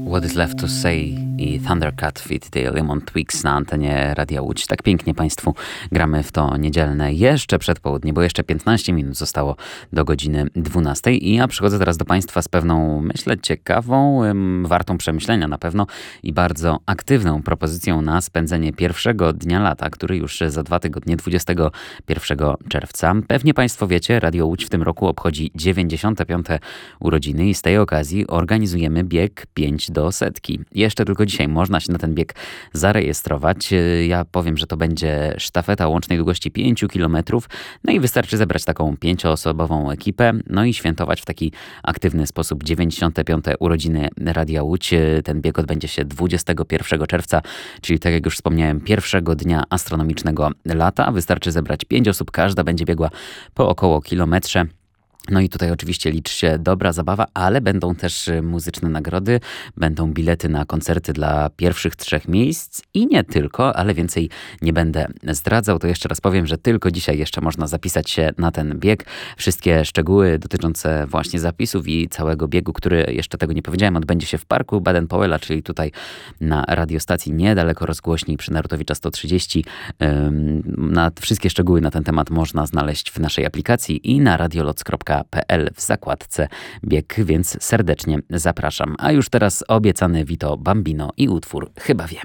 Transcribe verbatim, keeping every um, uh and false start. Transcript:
What is left to say i Thundercat feat. The Lemon Twigs na antenie Radia Łódź. Tak pięknie Państwu gramy w to niedzielne jeszcze przed południe, bo jeszcze piętnaście minut zostało do godziny dwunastej i ja przychodzę teraz do Państwa z pewną, myślę, ciekawą, wartą przemyślenia na pewno i bardzo aktywną propozycją na spędzenie pierwszego dnia lata, który już za dwa tygodnie, dwudziestego pierwszego czerwca. Pewnie Państwo wiecie, Radio Łódź w tym roku obchodzi dziewięćdziesiąte piąte urodziny i z tej okazji organizujemy bieg pięć do setki. Jeszcze tylko dzisiaj można się na ten bieg zarejestrować. Ja powiem, że to będzie sztafeta o łącznej długości pięć kilometrów. No i wystarczy zebrać taką pięcioosobową ekipę, no i świętować w taki aktywny sposób dziewięćdziesiąte piąte urodziny Radia Łódź. Ten bieg odbędzie się dwudziestego pierwszego czerwca, czyli tak jak już wspomniałem, pierwszego dnia astronomicznego lata. Wystarczy zebrać pięć osób, każda będzie biegła po około kilometrze. No i tutaj oczywiście liczy się dobra zabawa, ale będą też muzyczne nagrody, będą bilety na koncerty dla pierwszych trzech miejsc i nie tylko, ale więcej nie będę zdradzał. To jeszcze raz powiem, że tylko dzisiaj jeszcze można zapisać się na ten bieg. Wszystkie szczegóły dotyczące właśnie zapisów i całego biegu, który jeszcze tego nie powiedziałem, odbędzie się w Parku Baden-Powella, czyli tutaj na radiostacji niedaleko rozgłośni przy Narutowicza sto trzydzieści. Na wszystkie szczegóły na ten temat można znaleźć w naszej aplikacji i na radioloc kropka p l w zakładce bieg, więc serdecznie zapraszam. A już teraz obiecany Vito Bambino i utwór Chyba wiem.